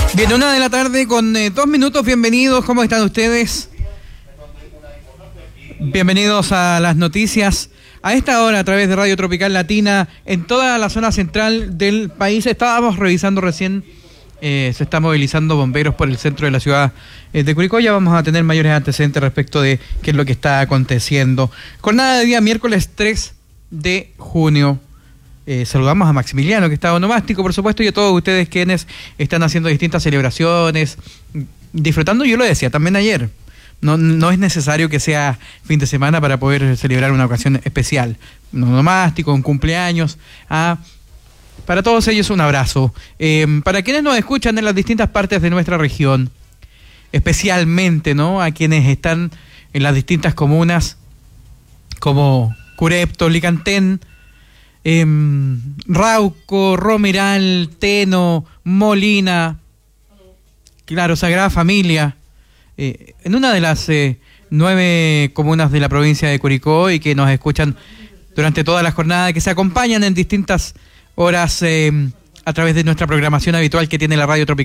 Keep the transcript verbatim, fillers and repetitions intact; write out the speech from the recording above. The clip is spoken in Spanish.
Bien, una de la tarde con eh, dos minutos. Bienvenidos, ¿cómo están ustedes? Bienvenidos a las noticias a esta hora a través de Radio Tropical Latina en toda la zona central del país. Estábamos revisando recién, eh, se están movilizando bomberos por el centro de la ciudad eh, de Curicó. Ya vamos a tener mayores antecedentes respecto de qué es lo que está aconteciendo. Jornada de día miércoles tres de junio. Eh, saludamos a Maximiliano, que está onomástico, por supuesto, y a todos ustedes quienes están haciendo distintas celebraciones, disfrutando. Yo lo decía también ayer, no, no es necesario que sea fin de semana para poder celebrar una ocasión especial. Un onomástico, un cumpleaños. Ah, para todos ellos un abrazo. Eh, para quienes nos escuchan en las distintas partes de nuestra región, especialmente, ¿no?, a quienes están en las distintas comunas como Curepto, Licantén, Eh, Rauco, Romeral, Teno, Molina, claro, Sagrada Familia, eh, en una de las eh, nueve comunas de la provincia de Curicó, y que nos escuchan durante toda la jornada, que se acompañan en distintas horas eh, a través de nuestra programación habitual que tiene la Radio Tropical.